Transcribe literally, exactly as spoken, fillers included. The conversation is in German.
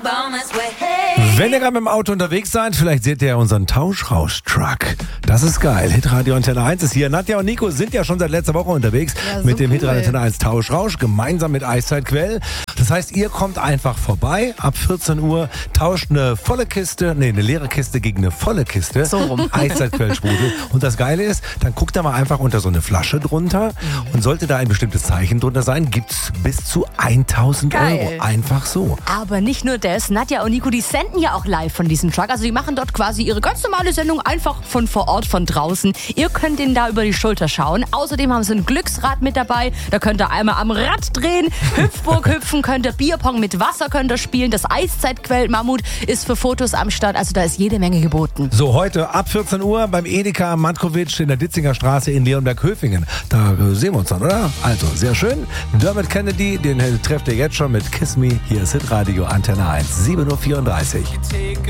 Wenn ihr gerade mit dem Auto unterwegs seid, vielleicht seht ihr unseren Tauschrausch-Truck. Das ist geil. Hitradio Antenne eins ist hier. Nadja und Nico sind ja schon seit letzter Woche unterwegs ja, mit so dem cool. Hitradio Antenne eins Tauschrausch, gemeinsam mit Eiszeitquell. Das heißt, ihr kommt einfach vorbei ab vierzehn Uhr, tauscht eine volle Kiste, nee, eine leere Kiste gegen eine volle Kiste. So rum. Eiszeitquellsprudel. Und das Geile ist, dann guckt da mal einfach unter so eine Flasche drunter und sollte da ein bestimmtes Zeichen drunter sein, gibt's bis zu tausend Geil. Euro. Einfach so. Aber nicht nur das, Nadja und Nico, die senden ja auch live von diesem Truck. Also die machen dort quasi ihre ganz normale Sendung einfach von vor Ort, von draußen. Ihr könnt denen da über die Schulter schauen. Außerdem haben sie ein Glücksrad mit dabei. Da könnt ihr einmal am Rad drehen, Hüpfburg hüpfen, könnt ihr Bierpong mit Wasser könnt ihr spielen. Das Eiszeitquell-Mammut ist für Fotos am Start. Also da ist jede Menge geboten. So, heute ab vierzehn Uhr beim Edeka am Matkowitsch in der Ditzinger Straße in Leonberg-Höfingen. Da äh, sehen wir uns dann, oder? Also, sehr schön. Dermot Kennedy, den äh, trefft ihr jetzt schon mit Kiss Me. Hier ist Hitradio Antenne eins, sieben Uhr vierunddreißig.